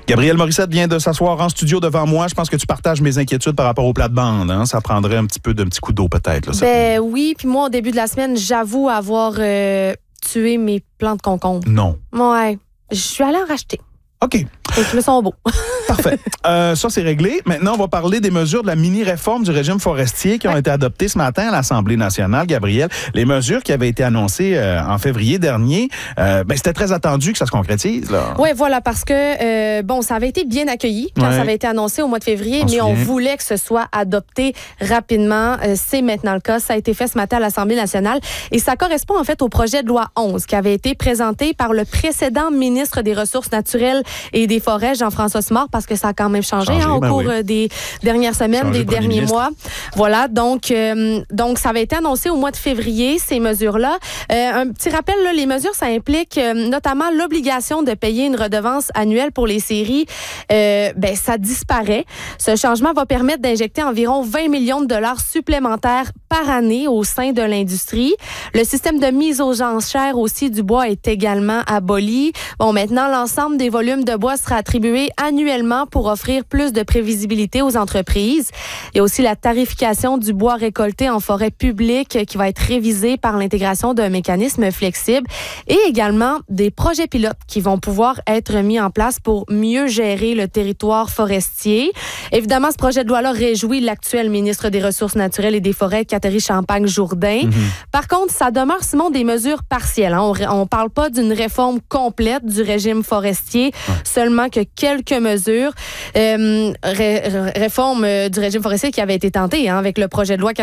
Gabrielle Morissette vient de s'asseoir en studio devant moi. Je pense que tu partages mes inquiétudes par rapport aux plates-bandes. Hein? Ça prendrait un petit coup d'eau peut-être. Là, oui, puis moi, au début de la semaine, j'avoue avoir tué mes plants de concombre. Non. Ouais, je suis allée en racheter. OK. Et ils me sont beaux. Parfait. Ça, c'est réglé. Maintenant, on va parler des mesures de la mini-réforme du régime forestier qui ont été adoptées ce matin à l'Assemblée nationale. Gabrielle, les mesures qui avaient été annoncées en février dernier, c'était très attendu que ça se concrétise. Oui, voilà, parce que, ça avait été bien accueilli quand ça avait été annoncé au mois de février, mais on voulait que ce soit adopté rapidement. C'est maintenant le cas. Ça a été fait ce matin à l'Assemblée nationale et ça correspond en fait au projet de loi 11 qui avait été présenté par le précédent ministre des Ressources naturelles et des Forêts, Jean-François Simard, parce que ça a quand même changé au cours des dernières semaines, des derniers mois. Voilà, donc ça avait été annoncé au mois de février, ces mesures-là. Un petit rappel, là, les mesures, ça implique notamment l'obligation de payer une redevance annuelle pour les scieries. Ça disparaît. Ce changement va permettre d'injecter environ 20 millions de dollars supplémentaires par année au sein de l'industrie. Le système de mise aux enchères aussi du bois est également aboli. Maintenant, l'ensemble des volumes de bois sera attribué annuellement pour offrir plus de prévisibilité aux entreprises. Il y a aussi la tarification du bois récolté en forêt publique qui va être révisée par l'intégration d'un mécanisme flexible et également des projets pilotes qui vont pouvoir être mis en place pour mieux gérer le territoire forestier. Évidemment, ce projet de loi-là réjouit l'actuel ministre des Ressources naturelles et des Forêts, Catherine Champagne-Jourdain. Par contre, ça demeure, Simon, des mesures partielles. On ne parle pas d'une réforme complète du régime forestier, seulement que quelques mesures. Réforme du régime forestier qui avait été tentée avec le projet de loi